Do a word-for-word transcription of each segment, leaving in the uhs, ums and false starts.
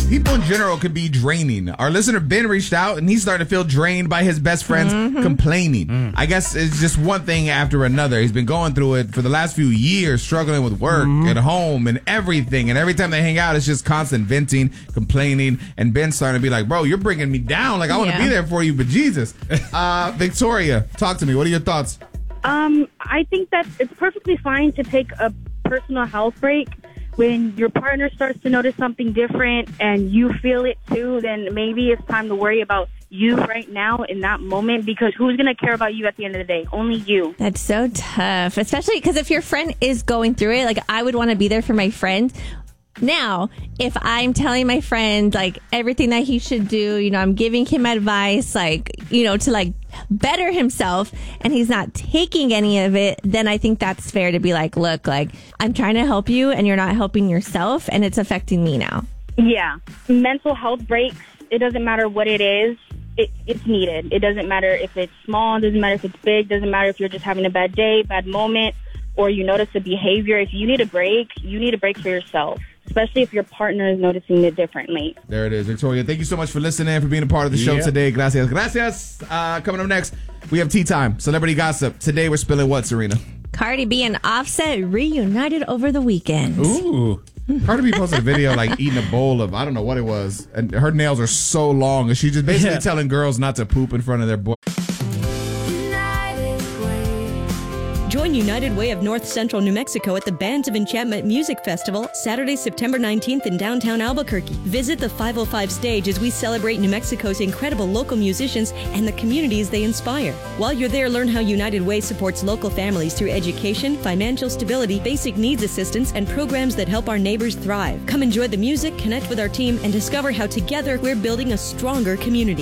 people in general could be draining. Our listener Ben reached out and he's starting to feel drained by his best friends mm-hmm. complaining. Mm. I guess it's just one thing after another. He's been going through it for the last few years, struggling with work mm-hmm. at home and everything. And every time they hang out, it's just constant venting, complaining. And Ben's starting to be like, bro, you're bringing me down. Like, I want to yeah. be there for you, but Jesus. Uh, Victoria, talk to me. What are your thoughts? Um, I think that it's perfectly fine to take a personal health break. When your partner starts to notice something different and you feel it too, then maybe it's time to worry about you right now in that moment, because who's going to care about you at the end of the day? Only you. That's so tough, especially because if your friend is going through it, like I would want to be there for my friend. Now, if I'm telling my friend, like, everything that he should do, you know, I'm giving him advice, like, you know, to, like, better himself, and he's not taking any of it, then I think that's fair to be like, look, like, I'm trying to help you, and you're not helping yourself, and it's affecting me now. Yeah. Mental health breaks, it doesn't matter what it is. It, it's needed. It doesn't matter if it's small. It doesn't matter if it's big. It doesn't matter if you're just having a bad day, bad moment, or you notice a behavior. If you need a break, you need a break for yourself, especially if your partner is noticing it differently. There it is, Victoria. Thank you so much for listening, for being a part of the show yeah. today. Gracias. Gracias. Uh, coming up next, we have Tea Time, Celebrity Gossip. Today we're spilling what, Serena? Cardi B and Offset reunited over the weekend. Ooh. Cardi B posted a video like eating a bowl of, I don't know what it was, and her nails are so long, and she's just basically yeah. telling girls not to poop in front of their boy. Join United Way of North Central New Mexico at the Bands of Enchantment Music Festival, Saturday, September nineteenth in downtown Albuquerque. Visit the five oh five stage as we celebrate New Mexico's incredible local musicians and the communities they inspire. While you're there, learn how United Way supports local families through education, financial stability, basic needs assistance, and programs that help our neighbors thrive. Come enjoy the music, connect with our team, and discover how together we're building a stronger community.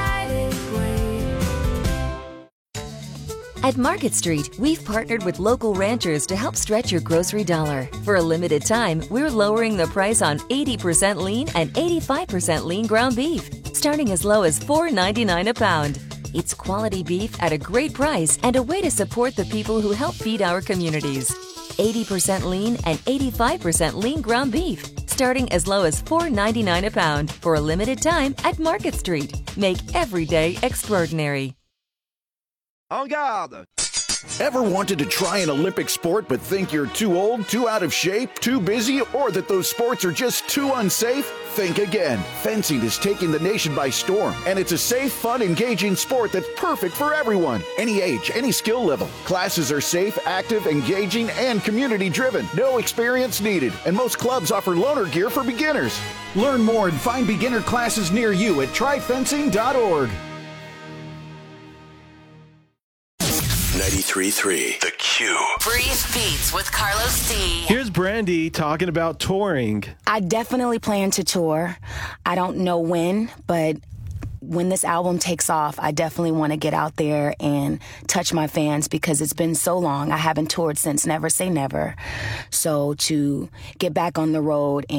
At Market Street, we've partnered with local ranchers to help stretch your grocery dollar. For a limited time, we're lowering the price on eighty percent lean and eighty-five percent lean ground beef, starting as low as four ninety-nine a pound. It's quality beef at a great price and a way to support the people who help feed our communities. eighty percent lean and eighty-five percent lean ground beef, starting as low as four ninety-nine a pound for a limited time at Market Street. Make every day extraordinary. En garde! Ever wanted to try an Olympic sport but think you're too old, too out of shape, too busy, or that those sports are just too unsafe? Think again. Fencing is taking the nation by storm, and it's a safe, fun, engaging sport that's perfect for everyone. Any age, any skill level. Classes are safe, active, engaging, and community-driven. No experience needed, and most clubs offer loaner gear for beginners. Learn more and find beginner classes near you at try fencing dot org. ninety-three point three The Q. Breathe Beats with Carlos D. Here's Brandy talking about touring. I definitely plan to tour. I don't know when, but when this album takes off, I definitely want to get out there and touch my fans because it's been so long. I haven't toured since Never Say Never. So to get back on the road and